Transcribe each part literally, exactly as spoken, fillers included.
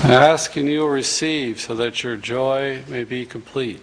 Ask and you will receive, so that your joy may be complete.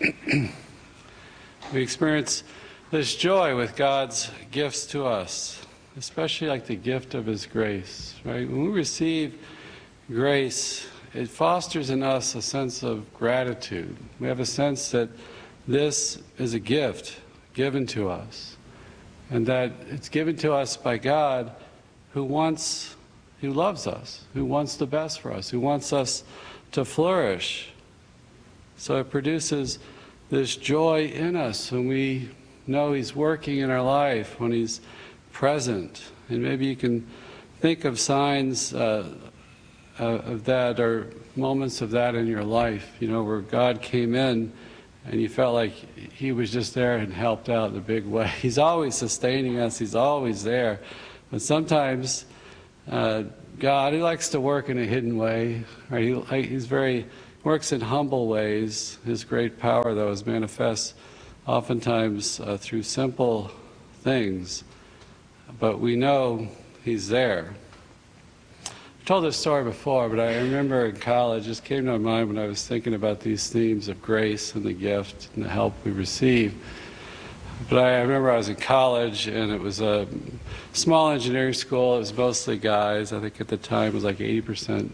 We experience this joy with God's gifts to us, especially like the gift of His grace, right? When we receive grace, it fosters in us a sense of gratitude. We have a sense that this is a gift given to us, and that it's given to us by God, who wants, who loves us, who wants the best for us, who wants us to flourish. So it produces this joy in us when we know He's working in our life, when He's present. And maybe you can think of signs uh, uh, of that, or moments of that in your life, you know, where God came in and you felt like He was just there and helped out in a big way. He's always sustaining us, He's always there. But sometimes uh, God, He likes to work in a hidden way. Right? He, he's very, works in humble ways. His great power, though, is manifest oftentimes uh, through simple things. But we know He's there. I've told this story before, but I remember in college, it just came to my mind when I was thinking about these themes of grace and the gift and the help we receive. But I remember I was in college, and it was a small engineering school. It was mostly guys. I think at the time it was like eighty percent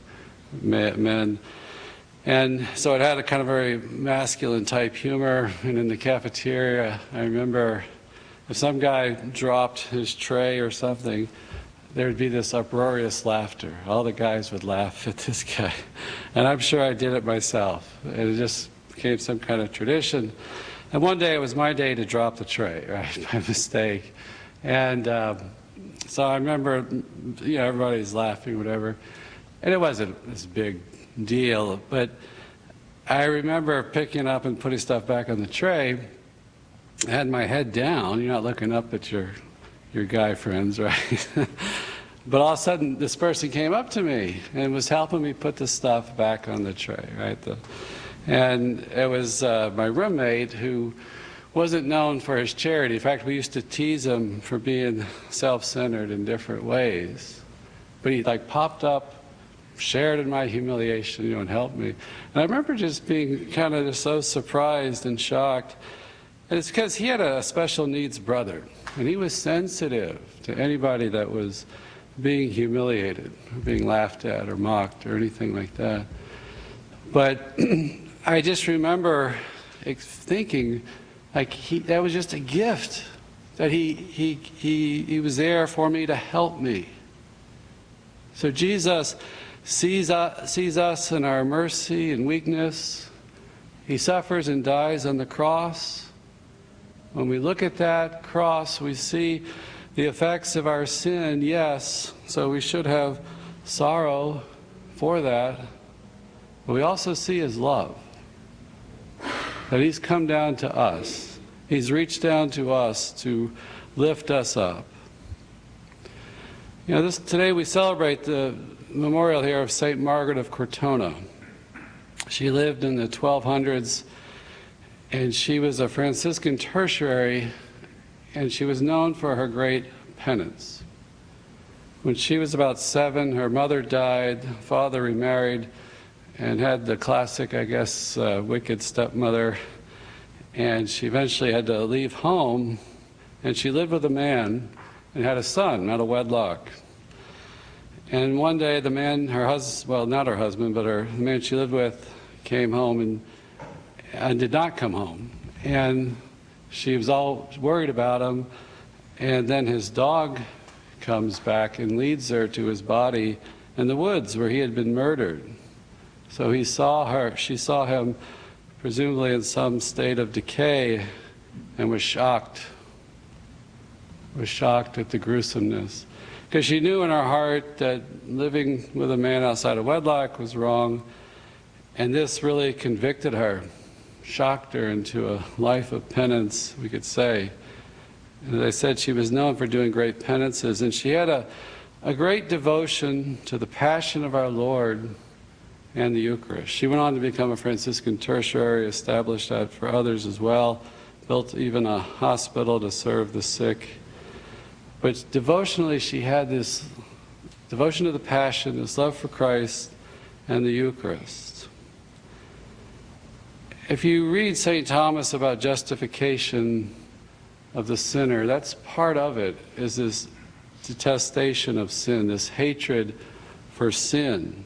men. And so it had a kind of very masculine type humor. And in the cafeteria, I remember if some guy dropped his tray or something, there'd be this uproarious laughter. All the guys would laugh at this guy. And I'm sure I did it myself. And it just became some kind of tradition. And one day it was my day to drop the tray, right, by mistake. And um, so I remember, you know, everybody's laughing, whatever. And it wasn't this big deal, but I remember picking up and putting stuff back on the tray. I had my head down. You're not looking up at your, your guy friends, right? But all of a sudden, this person came up to me and was helping me put the stuff back on the tray, right? The, And it was uh, my roommate, who wasn't known for his charity. In fact, we used to tease him for being self-centered in different ways. But he like popped up, shared in my humiliation, you know, and helped me. And I remember just being kind of just so surprised and shocked. And it's because he had a special needs brother, and he was sensitive to anybody that was being humiliated, or being laughed at, or mocked, or anything like that. But I just remember thinking, like, he, that was just a gift, that he, he, he, he was there for me to help me. So Jesus sees us, sees us in our mercy and weakness. He suffers and dies on the cross. When we look at that cross, we see the effects of our sin, yes, so we should have sorrow for that. But we also see His love, that He's come down to us. He's reached down to us to lift us up. You know, this, today we celebrate the memorial here of Saint Margaret of Cortona. She lived in the twelve hundreds, and she was a Franciscan tertiary, and she was known for her great penance. When she was about seven, her mother died, father remarried, and had the classic, I guess, uh, wicked stepmother, and she eventually had to leave home, and she lived with a man and had a son, not a wedlock. And one day the man, her husband, well, not her husband, but her, the man she lived with, came home and, and did not come home. And she was all worried about him, and then his dog comes back and leads her to his body in the woods where he had been murdered. So he saw her, she saw him presumably in some state of decay, and was shocked, was shocked at the gruesomeness. Because she knew in her heart that living with a man outside of wedlock was wrong, and this really convicted her, shocked her into a life of penance, we could say. And as I said, she was known for doing great penances, and she had a, a great devotion to the Passion of our Lord and the Eucharist. She went on to become a Franciscan tertiary, established that for others as well, built even a hospital to serve the sick. But devotionally, she had this devotion to the Passion, this love for Christ, and the Eucharist. If you read Saint Thomas about justification of the sinner, that's part of it, is this detestation of sin, this hatred for sin.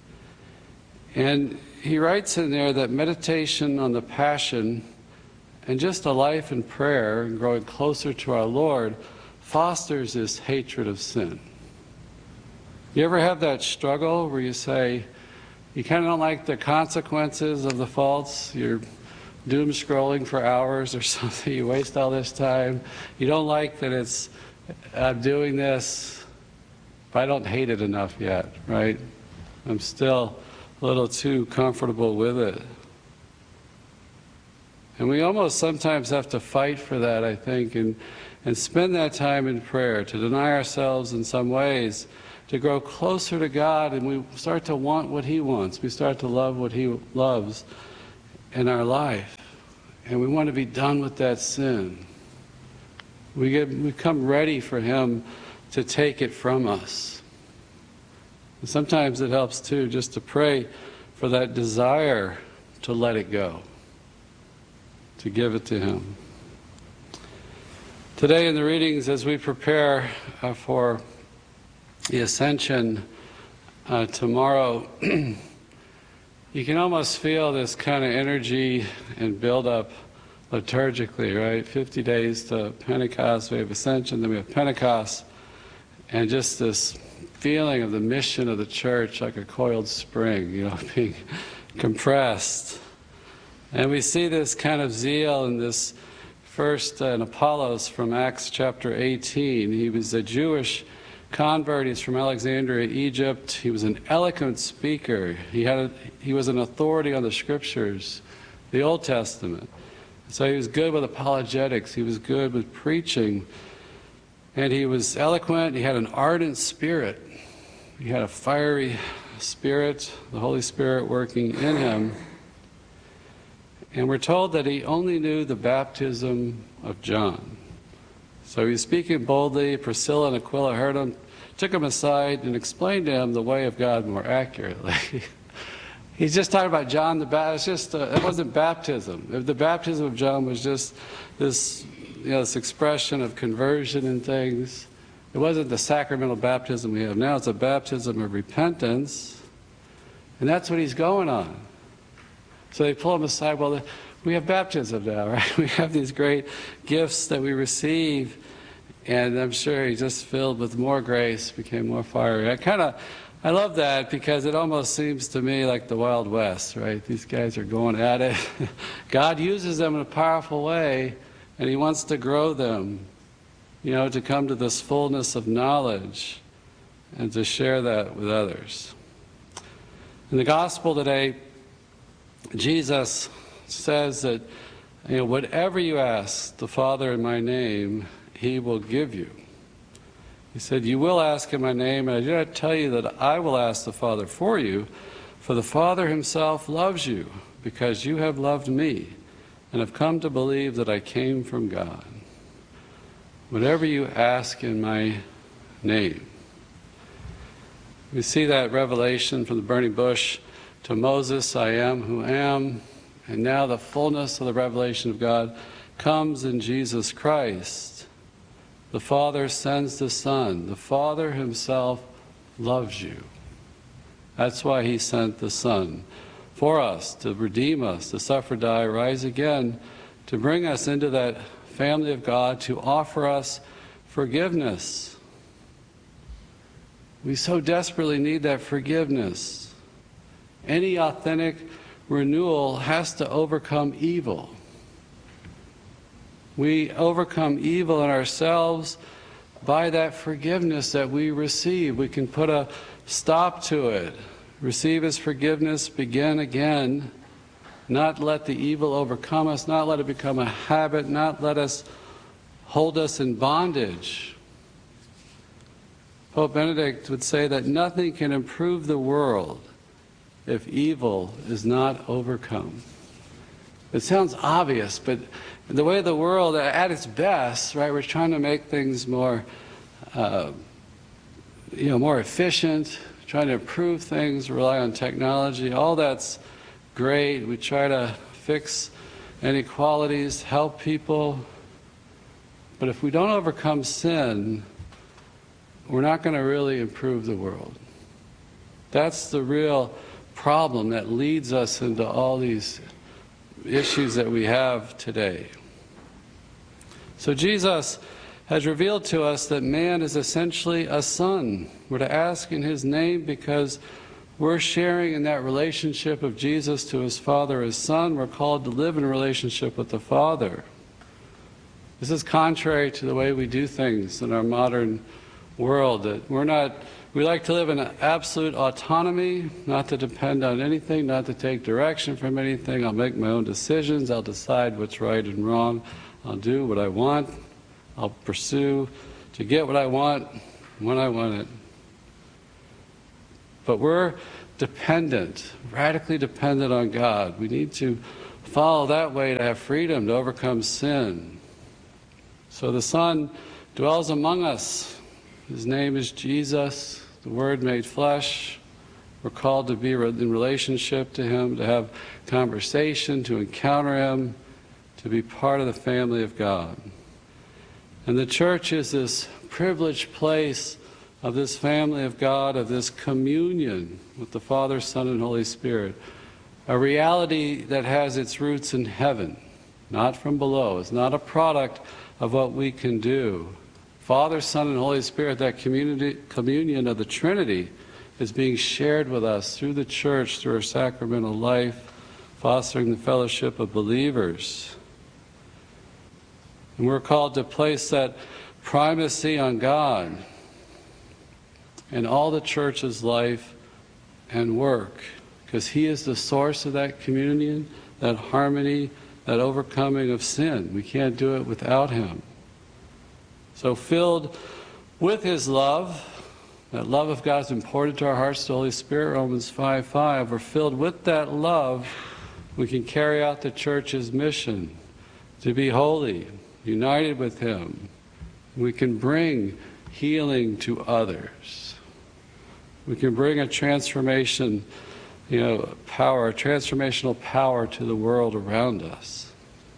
And he writes in there that meditation on the Passion and just a life in prayer and growing closer to our Lord fosters this hatred of sin. You ever have that struggle where you say, you kind of don't like the consequences of the faults, you're doom scrolling for hours or something, you waste all this time, you don't like that it's, I'm doing this, but I don't hate it enough yet, right? I'm still a little too comfortable with it. And we almost sometimes have to fight for that, I think, and, and spend that time in prayer, to deny ourselves in some ways, to grow closer to God, and we start to want what He wants. We start to love what He loves in our life. And we want to be done with that sin. We, get, we come ready for Him to take it from us. And sometimes it helps too just to pray for that desire to let it go, to give it to Him. Today in the readings, as we prepare uh, for the Ascension uh, tomorrow, you can almost feel this kind of energy and build up liturgically, right? fifty days to Pentecost, we have Ascension, then we have Pentecost, and just this feeling of the mission of the church like a coiled spring, you know, being compressed. And we see this kind of zeal in this first uh, in Apollos from Acts chapter eighteen. He was a Jewish convert. He's from Alexandria, Egypt. He was an eloquent speaker. He had a, he was an authority on the Scriptures, the Old Testament. So he was good with apologetics. He was good with preaching. And he was eloquent. He had an ardent spirit. He had a fiery spirit, the Holy Spirit working in him. And we're told that he only knew the baptism of John. So he was speaking boldly. Priscilla and Aquila heard him, took him aside, and explained to him the way of God more accurately. He's just talking about John the Baptist. It's just, uh, it wasn't baptism. If the baptism of John was just this, you know, this expression of conversion and things, it wasn't the sacramental baptism we have now. It's a baptism of repentance. And that's what he's going on. So they pull him aside. Well, we have baptism now, right? We have these great gifts that we receive, and I'm sure he just filled with more grace, became more fiery. I kind of, I love that because it almost seems to me like the Wild West, right? These guys are going at it. God uses them in a powerful way, and He wants to grow them, you know, to come to this fullness of knowledge and to share that with others. In the Gospel today, Jesus says that, you know, whatever you ask the Father in my name, He will give you. He said, you will ask in my name, and I do not tell you that I will ask the Father for you, for the Father Himself loves you, because you have loved me, and have come to believe that I came from God. Whatever you ask in my name. We see that revelation from the burning bush to Moses, I am who am. And now the fullness of the revelation of God comes in Jesus Christ. The Father sends the Son. The Father Himself loves you. That's why He sent the Son for us, to redeem us, to suffer, die, rise again, to bring us into that family of God, to offer us forgiveness. We so desperately need that forgiveness. Any authentic renewal has to overcome evil. We overcome evil in ourselves by that forgiveness that we receive. We can put a stop to it. Receive His forgiveness, begin again. Not let the evil overcome us, not let it become a habit, not let us hold us in bondage. Pope Benedict would say that nothing can improve the world if evil is not overcome. It sounds obvious, but the way the world, at its best, right, we're trying to make things more, uh, you know, more efficient, trying to improve things, rely on technology, all that's great. We try to fix inequalities, help people. But if we don't overcome sin, we're not going to really improve the world. That's the real problem that leads us into all these issues that we have today. So Jesus has revealed to us that man is essentially a son. We're to ask in his name because we're sharing in that relationship of Jesus to his Father as Son. We're called to live in a relationship with the Father. This is contrary to the way we do things in our modern world. That we're not, we like to live in absolute autonomy, not to depend on anything, not to take direction from anything. I'll make my own decisions, I'll decide what's right and wrong, I'll do what I want, I'll pursue to get what I want when I want it. But we're dependent, radically dependent on God. We need to follow that way to have freedom, to overcome sin. So the Son dwells among us. His name is Jesus, the Word made flesh. We're called to be in relationship to Him, to have conversation, to encounter Him, to be part of the family of God. And the church is this privileged place of this family of God, of this communion with the Father, Son, and Holy Spirit. A reality that has its roots in heaven, not from below. It's not a product of what we can do. Father, Son, and Holy Spirit, that community, communion of the Trinity, is being shared with us through the church, through our sacramental life, fostering the fellowship of believers. And we're called to place that primacy on God in all the church's life and work, because He is the source of that communion, that harmony, that overcoming of sin. We can't do it without Him. So filled with His love, that love of God is important to our hearts, the Holy Spirit, Romans five five, we're filled with that love, we can carry out the church's mission to be holy, united with Him. We can bring healing to others. We can bring a transformation, you know, power, a transformational power to the world around us.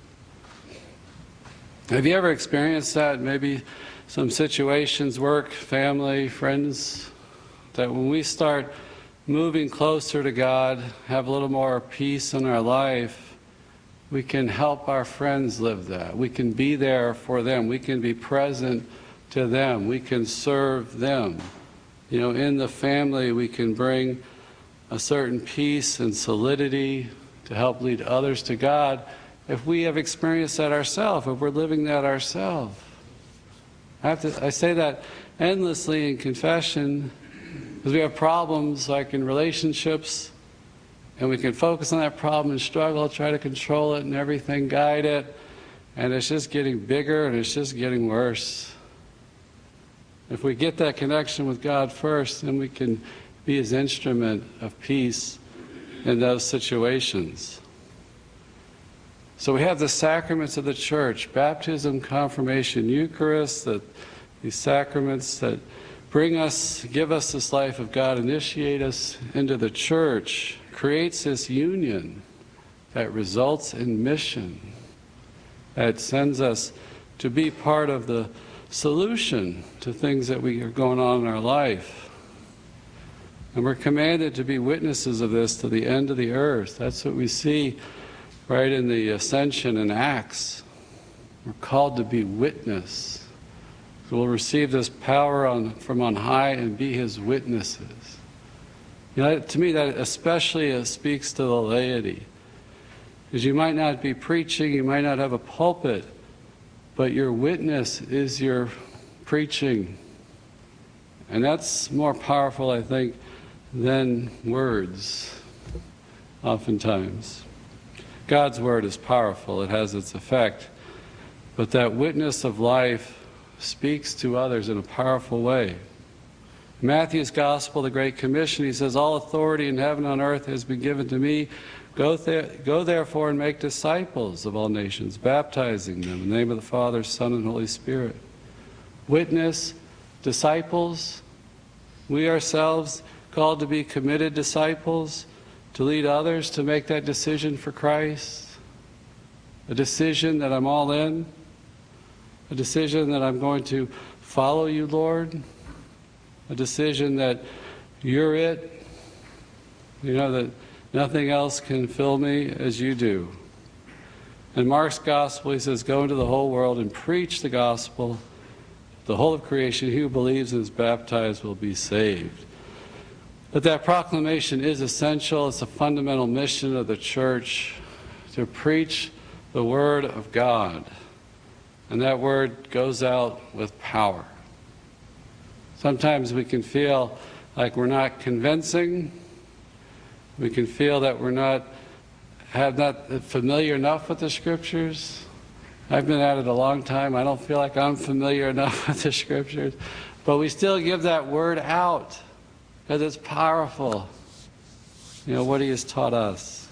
Have you ever experienced that? Maybe some situations, work, family, friends, that when we start moving closer to God, have a little more peace in our life, we can help our friends live that. We can be there for them. We can be present to them. We can serve them. You know, in the family we can bring a certain peace and solidity to help lead others to God if we have experienced that ourselves, if we're living that ourselves. I have to, I say that endlessly in confession because we have problems like in relationships, and we can focus on that problem and struggle, try to control it and everything, guide it, and it's just getting bigger and it's just getting worse. If we get that connection with God first, then we can be His instrument of peace in those situations. So we have the sacraments of the church, baptism, confirmation, Eucharist, that these sacraments that bring us, give us this life of God, initiate us into the church, creates this union that results in mission, that sends us to be part of the solution to things that we are going on in our life. And we're commanded to be witnesses of this to the end of the earth. That's what we see right in the Ascension in Acts. We're called to be witness. So we'll receive this power on, from on high and be His witnesses. You know, to me that especially uh, speaks to the laity. Because you might not be preaching, you might not have a pulpit, but your witness is your preaching. And that's more powerful, I think, than words, oftentimes. God's Word is powerful, it has its effect, but that witness of life speaks to others in a powerful way. In Matthew's Gospel, the Great Commission, he says, "All authority in heaven and on earth has been given to me. Go, th- go therefore and make disciples of all nations, baptizing them in the name of the Father, Son, and Holy Spirit." Witness, disciples, we ourselves called to be committed disciples, to lead others to make that decision for Christ? A decision that I'm all in? A decision that I'm going to follow you, Lord? A decision that you're it? You know, that nothing else can fill me as you do. In Mark's Gospel, he says, go into the whole world and preach the gospel. The whole of creation, he who believes and is baptized will be saved. But that proclamation is essential. It's a fundamental mission of the church to preach the Word of God. And that Word goes out with power. Sometimes we can feel like we're not convincing. We can feel that we're not, have not familiar enough with the Scriptures. I've been at it a long time. I don't feel like I'm familiar enough with the Scriptures. But we still give that Word out because it's powerful. You know, what He has taught us.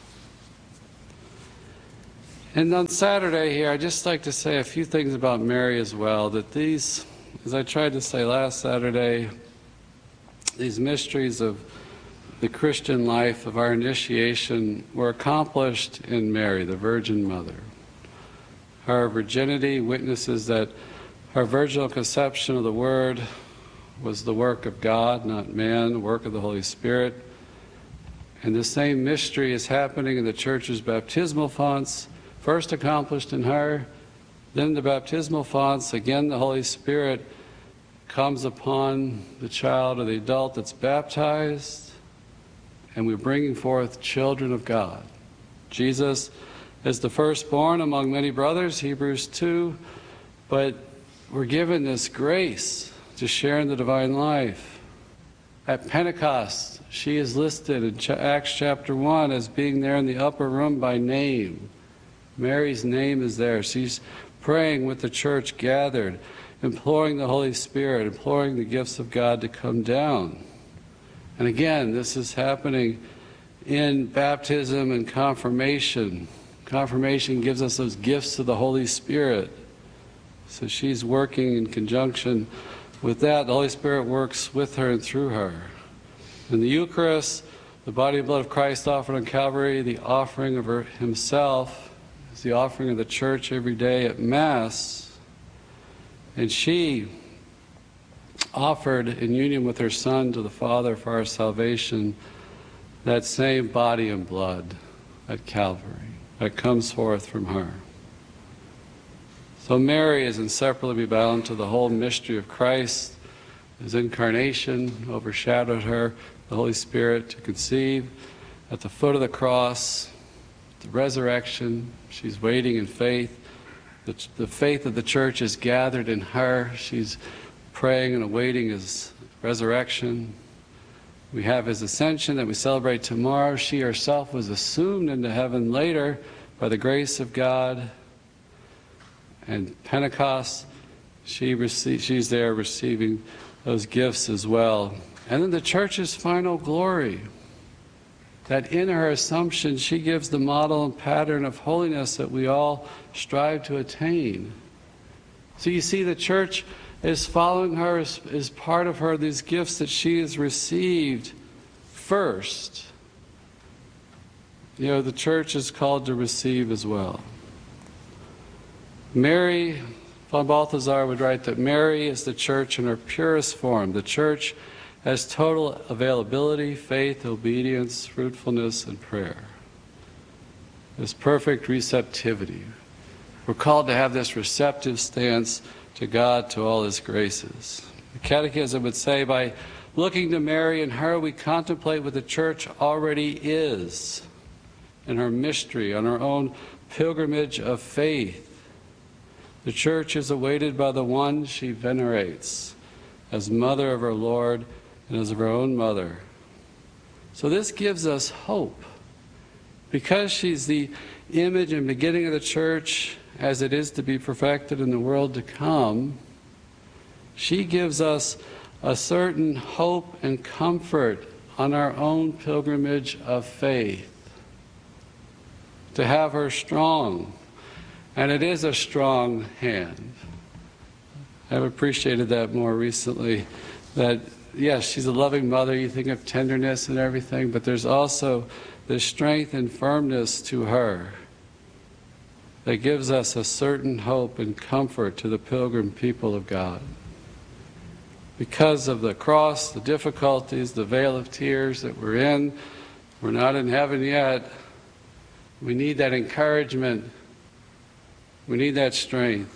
And on Saturday here, I'd just like to say a few things about Mary as well. That these, as I tried to say last Saturday, these mysteries of the Christian life, of our initiation, were accomplished in Mary, the Virgin Mother. Her virginity witnesses that her virginal conception of the Word was the work of God, not man, the work of the Holy Spirit. And the same mystery is happening in the Church's baptismal fonts, first accomplished in her, then the baptismal fonts, again the Holy Spirit comes upon the child or the adult that's baptized, and we're bringing forth children of God. Jesus is the firstborn among many brothers, Hebrews two, but we're given this grace to share in the divine life. At Pentecost, she is listed in Acts chapter one as being there in the upper room by name. Mary's name is there. She's praying with the church gathered, imploring the Holy Spirit, imploring the gifts of God to come down. And again, this is happening in baptism and confirmation. Confirmation gives us those gifts of the Holy Spirit. So she's working in conjunction with that. The Holy Spirit works with her and through her. In the Eucharist, the body and blood of Christ offered on Calvary, the offering of her, Himself, is the offering of the church every day at Mass. And she offered in union with her Son to the Father for our salvation that same body and blood at Calvary that comes forth from her. So Mary is inseparably bound to the whole mystery of Christ. His incarnation overshadowed her, the Holy Spirit to conceive at the foot of the cross, the resurrection. She's waiting in faith. The, the faith of the church is gathered in her. She's praying and awaiting His resurrection. We have His ascension that we celebrate tomorrow. She herself was assumed into heaven later by the grace of God. And Pentecost, she rece- she's there receiving those gifts as well. And then the church's final glory, that in her assumption she gives the model and pattern of holiness that we all strive to attain. So you see, the church is following her, is, is part of her, these gifts that she has received first. You know, the church is called to receive as well. Mary, von Balthasar would write that Mary is the church in her purest form. The church has total availability, faith, obedience, fruitfulness, and prayer. This perfect receptivity. We're called to have this receptive stance to God, to all His graces. The Catechism would say, by looking to Mary and her, we contemplate what the church already is in her mystery, on her own pilgrimage of faith. The church is awaited by the one she venerates as mother of her Lord and as of her own mother. So this gives us hope. Because she's the image and beginning of the church as it is to be perfected in the world to come, she gives us a certain hope and comfort on our own pilgrimage of faith. To have her strong. And it is a strong hand. I've appreciated that more recently, that yes, she's a loving mother, you think of tenderness and everything, but there's also this strength and firmness to her that gives us a certain hope and comfort to the pilgrim people of God. Because of the cross, the difficulties, the vale of tears that we're in, we're not in heaven yet, we need that encouragement, we need that strength.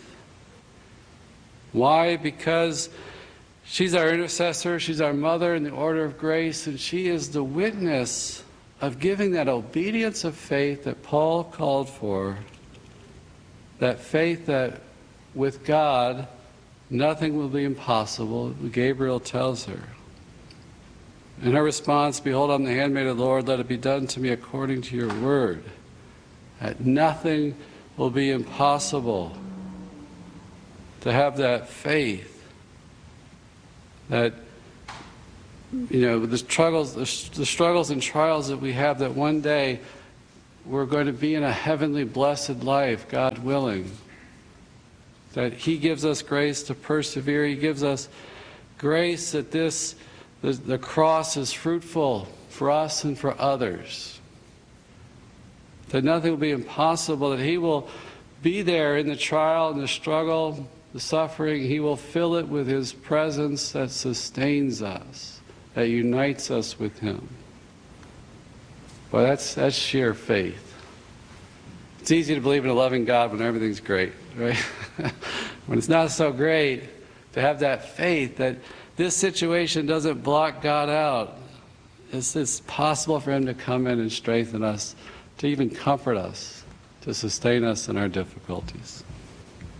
Why? Because she's our intercessor, she's our mother in the order of grace, and she is the witness of giving that obedience of faith that Paul called for, that faith that with God nothing will be impossible, Gabriel tells her. In her response, behold, I'm the handmaid of the Lord, let it be done to me according to your word. That nothing will be impossible. To have that faith, that, you know, the struggles, the, the struggles and trials that we have, that one day we're going to be in a heavenly blessed life, God willing. That He gives us grace to persevere. He gives us grace that this, the, the cross is fruitful for us and for others. That nothing will be impossible, that He will be there in the trial and the struggle, the suffering. He will fill it with His presence that sustains us, that unites us with Him. Well, that's, that's sheer faith. It's easy to believe in a loving God when everything's great, right? When it's not so great, to have that faith that this situation doesn't block God out. It's, it's possible for Him to come in and strengthen us, to even comfort us, to sustain us in our difficulties.